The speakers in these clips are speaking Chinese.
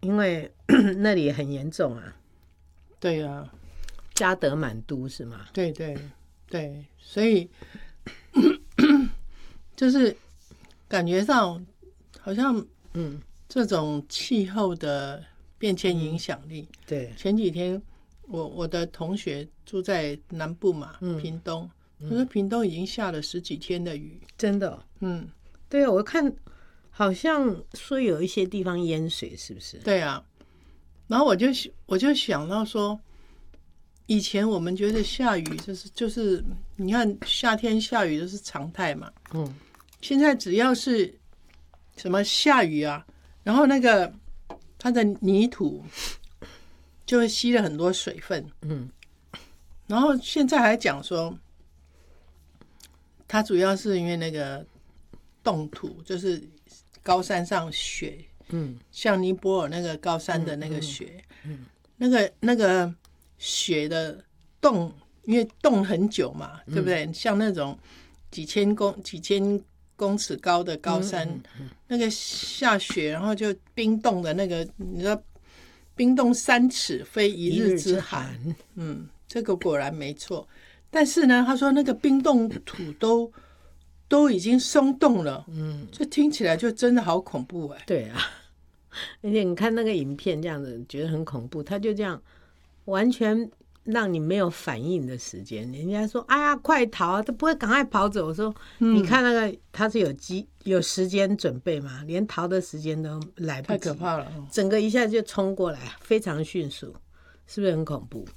因为那里很严重啊。 对啊， 加德满都是吗？ 对对对，所以就是感觉上好像这种气候的变迁影响力。 对， 前几天我的同学住在南部嘛，屏东，他说屏东已经下了10几天的雨， 真的哦。对啊，我看好像说有一些地方淹水，是不是？ 对啊，然后我就想到说，以前我们觉得下雨就是你看夏天下雨都是常态嘛，现在只要是什么下雨啊，然后那个它的泥土就会吸了很多水分，然后现在还讲说，它主要是因为那个冻土，就是高山上雪，像尼泊尔那个高山的那个雪，那个雪的冻，因为冻很久嘛，对不对？像那种几千公尺高的高山，那个下雪，然后就冰冻的那个，你知道，冰冻3尺非一日之寒。这个果然没错。但是呢，他说那个冰冻土都已经松动了，这听起来就真的好恐怖哎。 对啊，而且你看那个影片这样子，觉得很恐怖，他就这样完全让你没有反应的时间。人家说哎呀快逃啊，都不会赶快跑走。我说你看那个他是有时间准备嘛，连逃的时间都来不及， 太可怕了， 整个一下就冲过来，非常迅速，是不是很恐怖？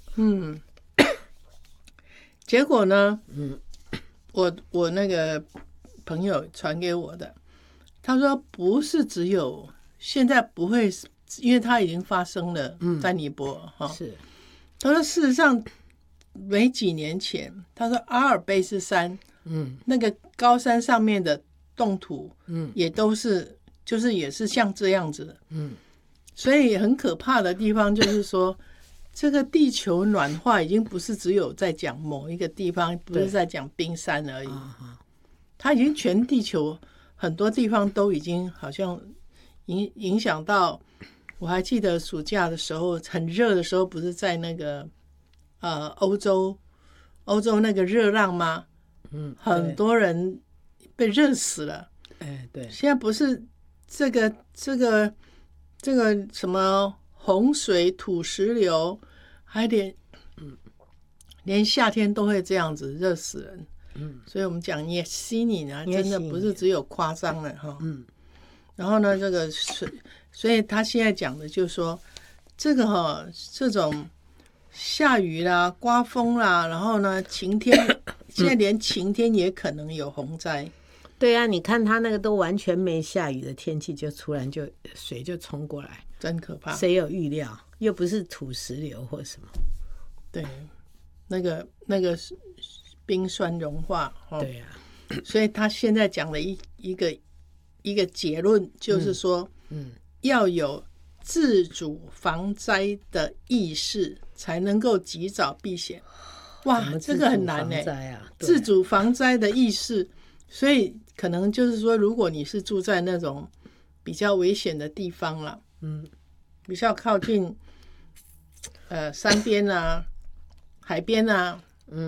结果呢，我那个朋友传给我的，他说不是只有现在不会，因为它已经发生了在尼泊尔是。 他说事实上没几年前，他说阿尔卑斯山那个高山上面的冻土也都是就是也是像这样子的，所以很可怕的地方就是说这个地球暖化已经不是只有在讲某一个地方，不是在讲冰山而已，它已经全地球很多地方都已经好像影响到。我还记得暑假的时候很热的时候，不是在那个欧洲那个热浪吗？很多人被热死了。 对。 现在不是这个什么洪水、土石流，还连夏天都会这样子热死人。所以我们讲耶西尼呢，真的不是只有夸张了哈。然后呢，这个所以他现在讲的就是说，这个这种下雨啦、刮风啦，然后呢晴天，现在连晴天也可能有洪灾。 对啊，你看他那个都完全没下雨的天气，就突然就水就冲过来， 真可怕。 谁有预料？又不是土石流或什么。 对，那个冰川融化。 对啊， 所以他现在讲的一个结论就是说，要有自主防灾的意识，才能够及早避险。哇，这个很难欸。自主防灾的意识，所以可能就是说，如果你是住在那种比较危险的地方啦，比较靠近山边啊、海边啊，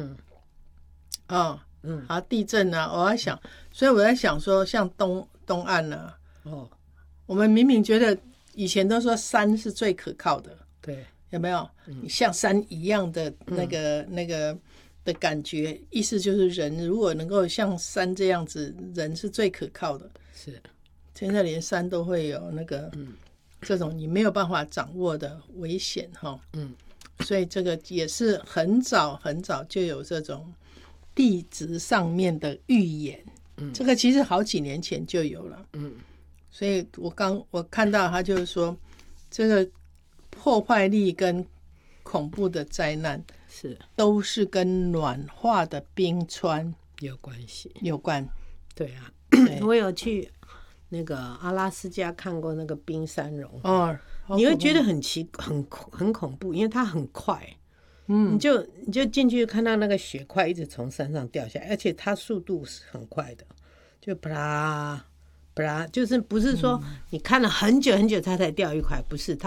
地震啊，我在想，所以我在想说，像东岸啊。我们明明觉得以前都说山是最可靠的， 对， 有没有？像山一样的那个的感觉，意思就是人如果能够像山这样子，人是最可靠的。 是， 现在连山都会有那个这种你没有办法掌握的危险哈。所以这个也是很早很早就有这种地质上面的预言。这个其实好几年前就有了。所以我看到他就是说，这个破坏力跟恐怖的灾难都是跟暖化的冰川有关系， 有关。 对啊，我有去那个阿拉斯加看过那个冰山融化，你会觉得很恐怖，因为它很快。你就进去看到那个雪块一直从山上掉下来，而且它速度是很快的，就啪啦啪啦，就是不是说你看了很久很久它才掉一块，不是它。